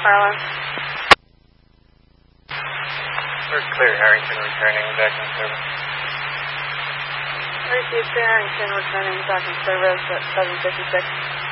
Harlan. We're clear, Harrington, returning back in service. Received Harrington, returning back in service at 7:56.